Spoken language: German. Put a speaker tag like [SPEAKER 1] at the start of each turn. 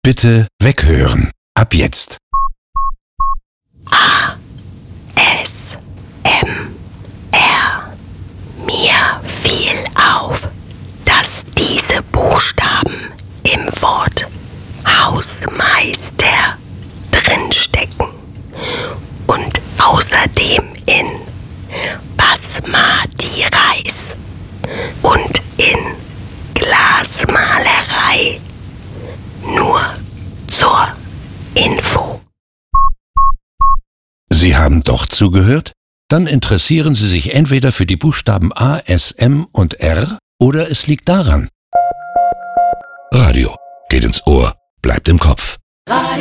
[SPEAKER 1] Bitte weghören. Ab jetzt.
[SPEAKER 2] ASMR. Mir fiel auf, dass diese Buchstaben im Wort Hausmeister drinstecken und außerdem in Basmati Reis und in Glasmalerei. Nur zur Info.
[SPEAKER 1] Sie haben doch zugehört? Dann interessieren Sie sich entweder für die Buchstaben A, S, M und R oder es liegt daran. Radio geht ins Ohr, bleibt im Kopf.
[SPEAKER 2] Radio